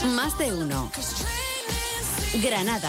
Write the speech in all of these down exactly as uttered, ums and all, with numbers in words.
Más de uno. Granada.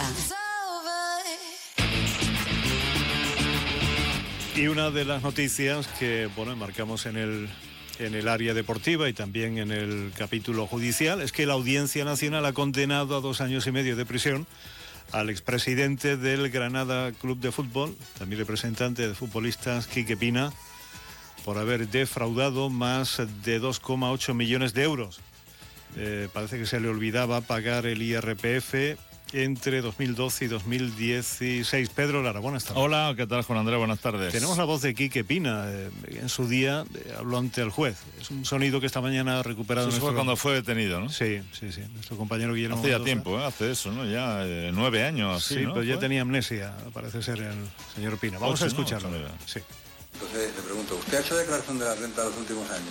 Y una de las noticias que, bueno, marcamos en el, en el área deportiva y también en el capítulo judicial es que la Audiencia Nacional ha condenado a dos años y medio de prisión al expresidente del Granada Club de Fútbol, también representante de futbolistas, Quique Pina, por haber defraudado más de dos coma ocho millones de euros. Eh, parece que se le olvidaba pagar el I R P F entre dos mil doce y dos mil dieciséis. Pedro Lara, buenas tardes. Hola, ¿qué tal, Juan Andrés? Buenas tardes. Tenemos la voz de Quique Pina. Eh, en su día eh, habló ante el juez. Es un sonido que esta mañana ha recuperado. Eso nuestro... fue cuando fue detenido, ¿no? Sí, sí, sí. Nuestro compañero Guillermo Hace ya Mendoza. tiempo, ¿eh? Hace eso, ¿no? Ya eh, nueve años así, Sí, ¿no? pero ya ¿Fue? tenía amnesia, parece ser el señor Pina. Vamos Ocho, a escucharlo. ¿no? Sí. Entonces le pregunto, ¿usted ha hecho declaración de la renta de los últimos años?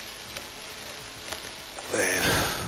Pues...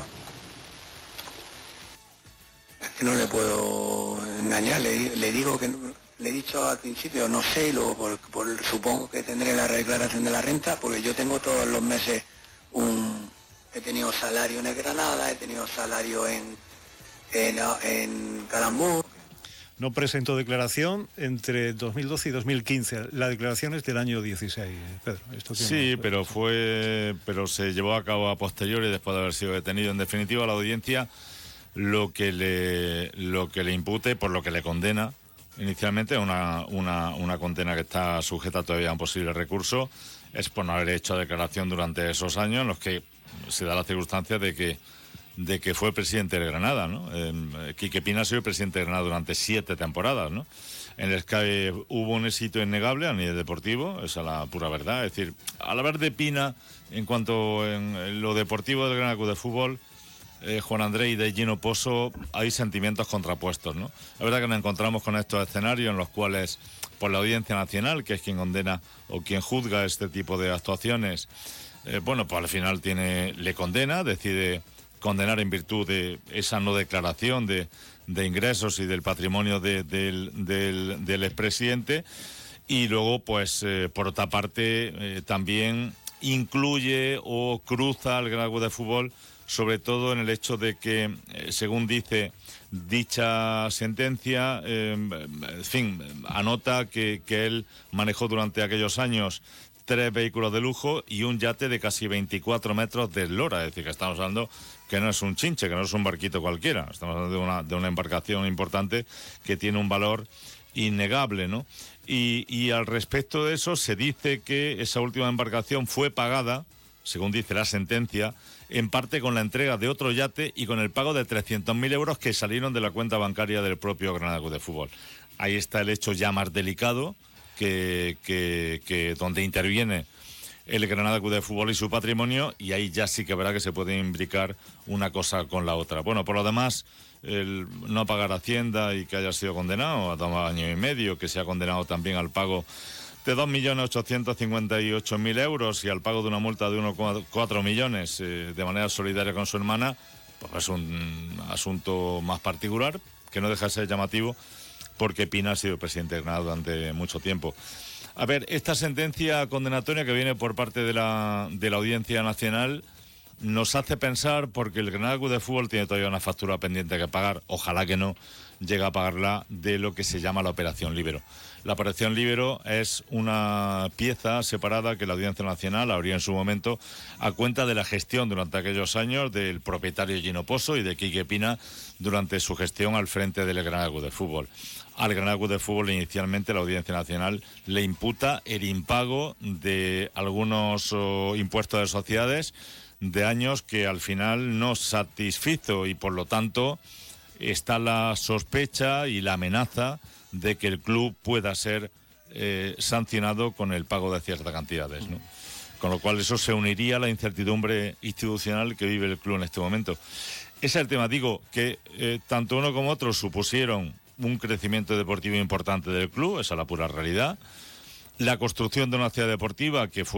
es que no le puedo engañar, le, le digo que no, le he dicho al principio, no sé, y luego por, por, supongo que tendré la declaración de la renta, porque yo tengo todos los meses un... he tenido salario en el Granada, he tenido salario en, en, en Calambú. No presentó declaración entre dos mil doce y dos mil quince. La declaración es del año dieciséis, Pedro. Esto Sí, no... pero fue, pero se llevó a cabo a posteriori después de haber sido detenido. En definitiva, la audiencia lo que le, lo que le impute, por lo que le condena inicialmente, una, una, una condena que está sujeta todavía a un posible recurso, es por no haber hecho declaración durante esos años en los que se da la circunstancia de que de que fue presidente de Granada, ¿no? Eh, Quique Pina ha sido presidente de Granada durante siete temporadas, ¿no? En el que hubo un éxito innegable a nivel deportivo, esa es la pura verdad. Es decir, al hablar de Pina, en cuanto en, en lo deportivo del Granada Club de Fútbol, eh, Juan Andrés, y de Gino Pozo, hay sentimientos contrapuestos, ¿no? La verdad que nos encontramos con estos escenarios en los cuales, por la Audiencia Nacional, que es quien condena o quien juzga este tipo de actuaciones, eh, bueno, pues al final tiene, le condena, decide condenar en virtud de esa no declaración de, de ingresos y del patrimonio de, del, del, del expresidente, y luego, pues, eh, por otra parte, eh, también incluye o cruza al Granada Club de Fútbol, sobre todo en el hecho de que, eh, según dice dicha sentencia, eh, en fin, anota que, que él manejó durante aquellos años tres vehículos de lujo y un yate de casi veinticuatro metros de eslora. Es decir, que estamos hablando que no es un chinche, que no es un barquito cualquiera. Estamos hablando de una, de una embarcación importante que tiene un valor innegable, ¿no? Y, y al respecto de eso, se dice que esa última embarcación fue pagada, según dice la sentencia, en parte con la entrega de otro yate y con el pago de trescientos mil euros que salieron de la cuenta bancaria del propio Granada Club de Fútbol. Ahí está el hecho ya más delicado, que, que, que donde interviene el Granada Club de Fútbol y su patrimonio, y ahí ya sí que verá que se puede imbricar una cosa con la otra. Bueno, por lo demás, el no pagar Hacienda y que haya sido condenado a dos años y medio, que se ha condenado también al pago de dos millones ochocientos cincuenta y ocho mil euros y al pago de una multa de uno coma cuatro millones eh, de manera solidaria con su hermana, pues es un asunto más particular, que no deja de ser llamativo, porque Pina ha sido presidente de Granada durante mucho tiempo. A ver, esta sentencia condenatoria que viene por parte de la, de la Audiencia Nacional nos hace pensar, porque el Granada Club de Fútbol tiene todavía una factura pendiente que pagar, ojalá que no llegue a pagarla, de lo que se llama la Operación Líbero. La Operación Líbero es una pieza separada que la Audiencia Nacional abrió en su momento a cuenta de la gestión durante aquellos años del propietario Gino Pozo y de Quique Pina durante su gestión al frente del Granada Club de Fútbol. Al Granada Club de Fútbol inicialmente la Audiencia Nacional le imputa el impago de algunos oh, impuestos de sociedades de años que al final no satisfizo, y por lo tanto está la sospecha y la amenaza de que el club pueda ser eh, sancionado con el pago de ciertas cantidades, ¿no? Con lo cual eso se uniría a la incertidumbre institucional que vive el club en este momento. Ese es el tema. Digo que eh, tanto uno como otro supusieron un crecimiento deportivo importante del club, esa es la pura realidad. La construcción de una ciudad deportiva que fue